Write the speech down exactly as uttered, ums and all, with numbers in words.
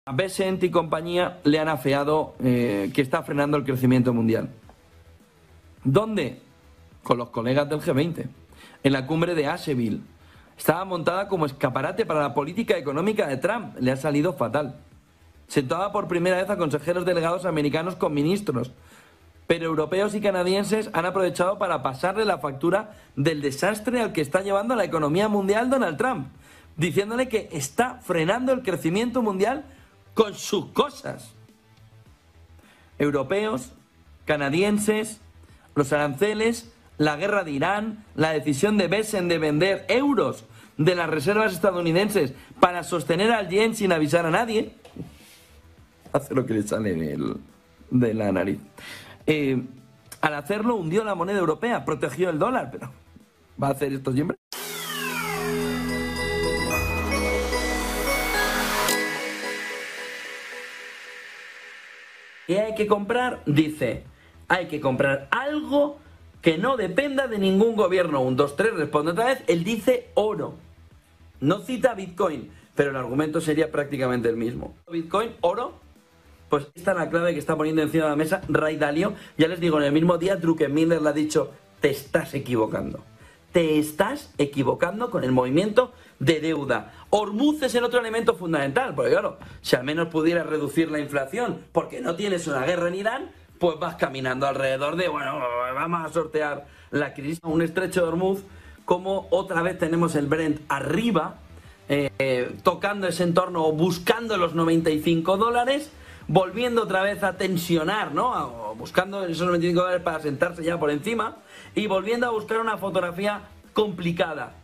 A Bessent y compañía le han afeado eh, que está frenando el crecimiento mundial. ¿Dónde? Con los colegas del G veinte. En la cumbre de Asheville. Estaba montada como escaparate para la política económica de Trump. Le ha salido fatal. Sentaba por primera vez a consejeros delegados americanos con ministros. Pero europeos y canadienses han aprovechado para pasarle la factura del desastre al que está llevando la economía mundial Donald Trump, diciéndole que está frenando el crecimiento mundial con sus cosas. Europeos, canadienses, los aranceles, la guerra de Irán, la decisión de Bessent de vender euros de las reservas estadounidenses para sostener al yen sin avisar a nadie. Hace lo que le sale de, el, de la nariz. Eh, al hacerlo hundió la moneda europea, protegió el dólar, pero ¿va a hacer esto siempre? ¿Qué hay que comprar? Dice, hay que comprar algo que no dependa de ningún gobierno. Un, dos, tres, responde otra vez. Él dice oro. No cita Bitcoin, pero el argumento sería prácticamente el mismo. Bitcoin, oro. Pues esta es la clave que está poniendo encima de la mesa Ray Dalio. Ya les digo, en el mismo día Druckenmiller le ha dicho, te estás equivocando. Te estás equivocando con el movimiento de deuda. Hormuz es el otro elemento fundamental, porque claro, si al menos pudieras reducir la inflación porque no tienes una guerra en Irán, pues vas caminando alrededor de, bueno, vamos a sortear la crisis. Un estrecho de Hormuz, como otra vez tenemos el Brent arriba, eh, eh, tocando ese entorno o buscando los noventa y cinco dólares, volviendo otra vez a tensionar, ¿no? Buscando esos noventa y cinco dólares para sentarse ya por encima y volviendo a buscar una fotografía complicada.